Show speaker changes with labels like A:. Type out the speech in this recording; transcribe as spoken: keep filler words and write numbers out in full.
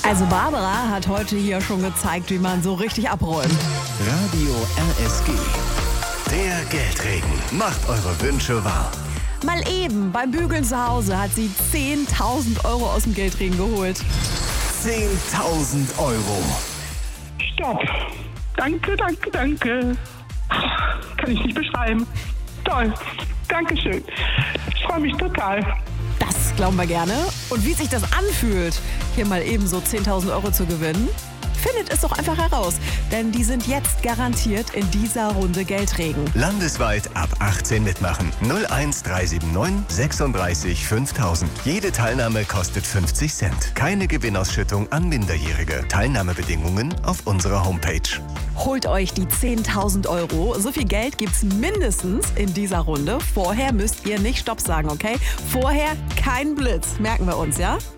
A: Also Barbara hat heute hier schon gezeigt, wie man so richtig abräumt.
B: Radio R S G. Der Geldregen macht eure Wünsche wahr.
A: Mal eben beim Bügeln zu Hause hat sie zehntausend Euro aus dem Geldregen geholt.
B: zehntausend Euro.
C: Stopp. Danke, danke, danke. Kann ich nicht beschreiben. Toll. Dankeschön. Ich freue mich total.
A: Das glauben wir gerne. Und wie sich das anfühlt, hier mal eben so zehntausend Euro zu gewinnen, findet es doch einfach heraus. Denn die sind jetzt garantiert in dieser Runde Geldregen.
B: Landesweit ab achtzehn mitmachen. null eins drei sieben neun sechsunddreißig fünftausend. Jede Teilnahme kostet fünfzig Cent. Keine Gewinnausschüttung an Minderjährige. Teilnahmebedingungen auf unserer Homepage.
A: Holt euch die zehntausend Euro. So viel Geld gibt's mindestens in dieser Runde. Vorher müsst ihr nicht Stopp sagen, okay? Vorher kein Blitz. Merken wir uns, ja?